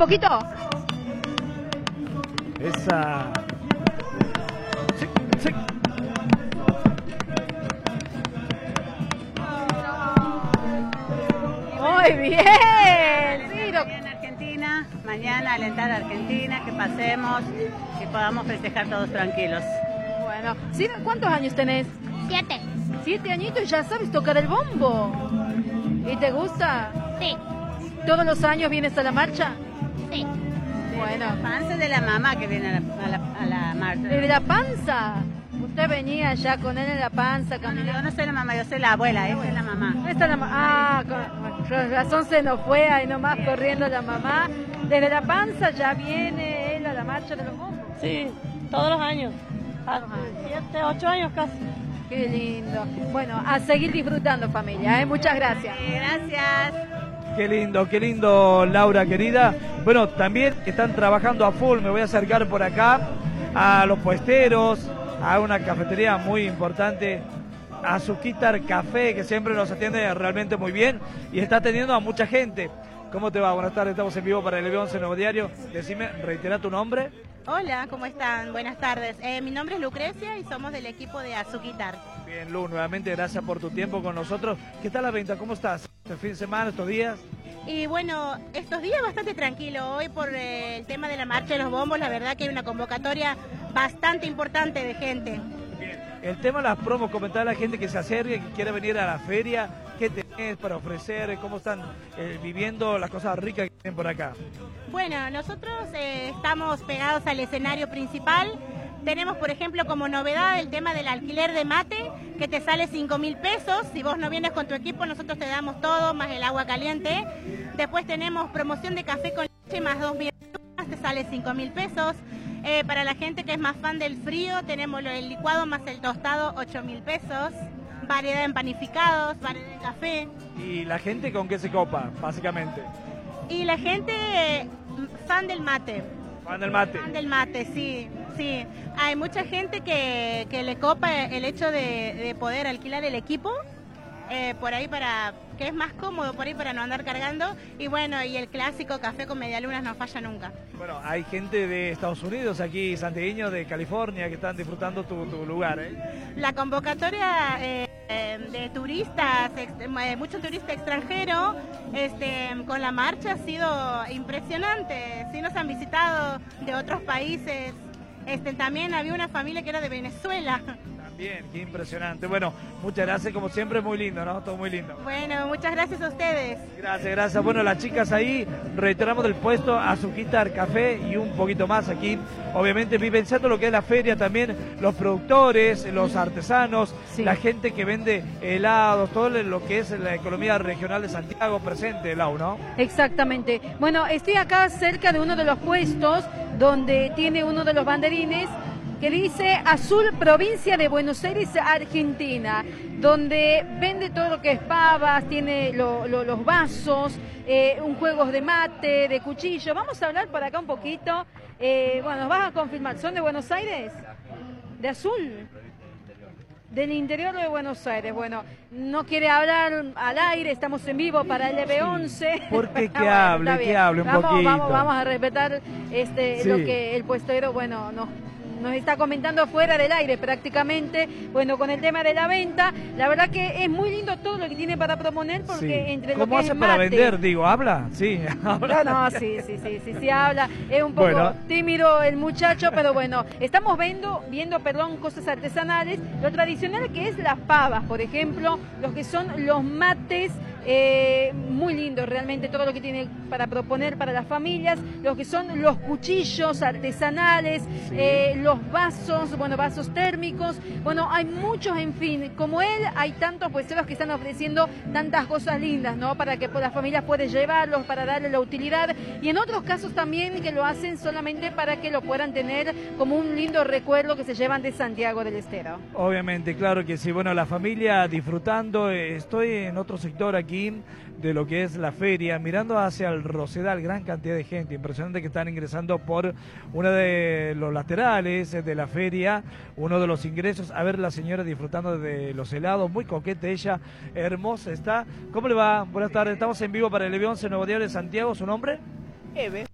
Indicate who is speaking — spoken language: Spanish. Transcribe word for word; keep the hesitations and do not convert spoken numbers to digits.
Speaker 1: poquito?
Speaker 2: Esa. Sí, sí.
Speaker 1: Muy bien. Sí, lo-
Speaker 3: En Argentina, mañana alentar a Argentina, que pasemos, que podamos festejar todos tranquilos.
Speaker 1: Bueno, ¿sí? ¿Cuántos años tenés?
Speaker 4: Siete.
Speaker 1: Siete añitos y ya sabes tocar el bombo. ¿Y te gusta?
Speaker 4: Sí,
Speaker 1: ¿Todos los años vienes a la marcha?
Speaker 4: sí.
Speaker 1: Bueno,
Speaker 3: Panza de la mamá que viene a la, a la, a la marcha.
Speaker 1: ¿de la panza? Usted venía ya con él en la panza
Speaker 3: No, no,
Speaker 1: caminando.
Speaker 3: yo no soy la mamá, yo soy la abuela, esa es la mamá.
Speaker 1: Esta es la ma- ah, con con razón se nos fue ahí nomás corriendo la mamá. Desde la panza ya viene él a la marcha de los bombos.
Speaker 5: Sí, todos los años.
Speaker 1: Todos los años.
Speaker 5: Siete, ocho años casi.
Speaker 1: Qué lindo. Bueno, a seguir disfrutando, familia, ¿eh? Muchas gracias.
Speaker 3: Sí, gracias.
Speaker 2: Qué lindo, qué lindo, Laura querida. Bueno, también están trabajando a full. Me voy a acercar por acá a los puesteros, a una cafetería muy importante, Azuquitar Café, que siempre nos atiende realmente muy bien y está atendiendo a mucha gente. ¿Cómo te va? Buenas tardes, estamos en vivo para el L B once Nuevo Diario. Decime, reitera tu nombre.
Speaker 6: Hola, ¿cómo están? Buenas tardes. Eh, mi nombre es Lucrecia y somos del equipo de Azuquitar.
Speaker 2: Bien, Lu, nuevamente gracias por tu tiempo con nosotros. ¿Qué tal la venta? ¿Cómo estás? ¿Este fin de semana, estos días?
Speaker 6: Y bueno, estos días bastante tranquilo. Hoy por eh, el tema de la marcha de los bombos, la verdad que hay una convocatoria bastante importante de gente.
Speaker 2: Bien. El tema de las promos, comentar a la gente que se acerque, que quiere venir a la feria. ¿Qué tenés para ofrecer? ¿Cómo están eh, viviendo las cosas ricas que tienen por acá?
Speaker 6: Bueno, nosotros eh, estamos pegados al escenario principal. Tenemos, por ejemplo, como novedad el tema del alquiler de mate, que te sale cinco mil pesos. Si vos no vienes con tu equipo, nosotros te damos todo, más el agua caliente. Después tenemos promoción de café con leche, más dos mil más, te sale cinco mil pesos. Eh, para la gente que es más fan del frío, tenemos lo del licuado más el tostado, ocho mil pesos. Variedad de empanificados, variedad de café.
Speaker 2: ¿Y la gente con qué se copa, básicamente?
Speaker 6: Y la gente eh, fan del mate.
Speaker 2: Fan del mate.
Speaker 6: Fan del mate, sí, sí. Hay mucha gente que, que le copa el hecho de, de poder alquilar el equipo, eh, por ahí para, que es más cómodo por ahí para no andar cargando. Y bueno, y el clásico café con medialunas no falla nunca.
Speaker 2: Bueno, hay gente de Estados Unidos, aquí santiagueños de California, que están disfrutando tu, tu lugar, ¿eh?
Speaker 6: La convocatoria eh, eh, de turistas, ex- eh, mucho turista extranjero, este, con la marcha ha sido impresionante. Sí nos han visitado de otros países. Este, también había una familia que era de Venezuela.
Speaker 2: También, qué impresionante. Bueno, muchas gracias, como siempre, muy lindo, ¿no? Todo muy lindo.
Speaker 6: Bueno, muchas gracias a ustedes.
Speaker 2: Gracias, gracias. Bueno, las chicas ahí, reiteramos del puesto Azuquitar Café y un poquito más aquí. Obviamente vivenciando lo que es la feria también, los productores, los artesanos,
Speaker 1: Sí.
Speaker 2: la gente que vende helados, todo lo que es la economía regional de Santiago presente, Lau, ¿no?
Speaker 1: Exactamente. Bueno, estoy acá cerca de uno de los puestos donde tiene uno de los banderines que dice Azul, provincia de Buenos Aires, Argentina, donde vende todo lo que es pavas, tiene lo- lo- los vasos, eh, un juegos de mate, de cuchillo. Vamos a hablar por acá un poquito. Eh, bueno, nos vas a confirmar, ¿son de Buenos Aires? ¿De Azul? Del interior de Buenos Aires. Bueno, no quiere hablar al aire, estamos en vivo para el L B once.
Speaker 2: ¿Por qué que
Speaker 1: Bueno,
Speaker 2: hable,
Speaker 1: está
Speaker 2: que
Speaker 1: bien.
Speaker 2: hable un
Speaker 1: vamos,
Speaker 2: poquito?
Speaker 1: Vamos, vamos a respetar este,
Speaker 2: Sí.
Speaker 1: lo que el puestero, bueno, nos, nos está comentando fuera del aire prácticamente. Bueno, con el tema de la venta, la verdad que es muy lindo todo lo que tiene para proponer porque
Speaker 2: Sí.
Speaker 1: entre lo
Speaker 2: ¿Cómo
Speaker 1: que es
Speaker 2: hace para
Speaker 1: mate-
Speaker 2: vender? Digo, ¿habla? Sí, habla.
Speaker 1: No, no, sí, sí, sí, sí, sí habla. Es un poco
Speaker 2: Bueno.
Speaker 1: tímido el muchacho, pero bueno, estamos viendo, viendo, perdón, cosas artesanales. Lo tradicional que es las pavas, por ejemplo, los que son los mates, eh, muy lindo realmente todo lo que tiene para proponer para las familias, los que son los cuchillos artesanales,
Speaker 2: Sí.
Speaker 1: eh, los vasos, bueno, vasos térmicos, bueno, hay muchos, en fin, como él, hay tantos puesteros que están ofreciendo tantas cosas lindas, ¿no? Para que las familias puedan llevarlos, para darle la utilidad, y en otros casos también que lo hacen solamente para que lo puedan tener como un lindo recuerdo que se llevan de Santiago del Estero.
Speaker 2: Obviamente, claro que sí. Bueno, la familia disfrutando. eh, Estoy en otro sector aquí de lo que es la feria, mirando hacia el Rosedal, gran cantidad de gente, impresionante que están ingresando por uno de los laterales de la feria, uno de los ingresos. A ver, la señora disfrutando de los helados, muy coqueta ella, hermosa está. ¿Cómo le va? Buenas tardes, estamos en vivo para el L B once Nuevo Diario de Santiago. ¿Su nombre?
Speaker 7: Eve.